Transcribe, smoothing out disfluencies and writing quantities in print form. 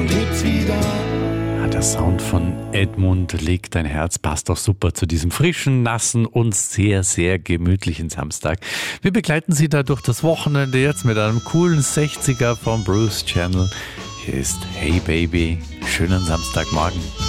lebt's wieder. Der Sound von Edmund legt dein Herz, passt doch super zu diesem frischen, nassen und sehr, sehr gemütlichen Samstag. Wir begleiten Sie da durch das Wochenende jetzt mit einem coolen 60er vom Bruce Channel. Hier ist Hey Baby, schönen Samstagmorgen.